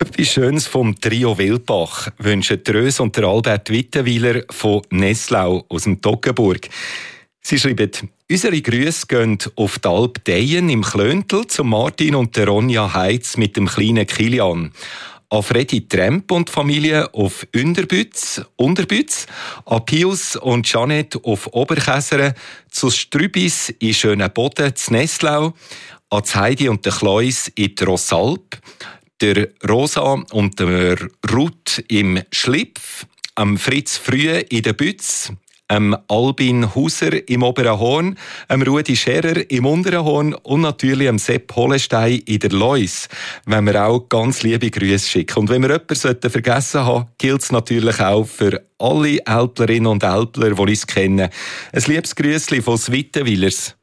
Etwas Schönes vom Trio Wildbach wünschen Rös und der Albert Wittenweiler von Nesslau aus dem Toggenburg. Sie schreiben: Unsere Grüße gehen auf die Alp Deyen im Klöntel zu Martin und der Ronja Heitz mit dem kleinen Kilian. An Freddy Tremp und Familie auf Unterbütz, an Pius und Janet auf Oberkäseren, zu Strübis in Schönenboden zu Nesslau, an Heidi und der Kleus in die Rossalp, der Rosa und der Ruth im Schlipf, am Fritz Frühe in der Bütz, Albin Hauser im Oberen Horn, Rudi Scherer im Unteren Horn und natürlich Sepp Holenstein in der Lois, wenn wir auch ganz liebe Grüße schicken. Und wenn wir jemanden vergessen haben, gilt es natürlich auch für alle Älplerinnen und Älpler, die uns kennen. Ein liebes Grüßli von Wittenweilers.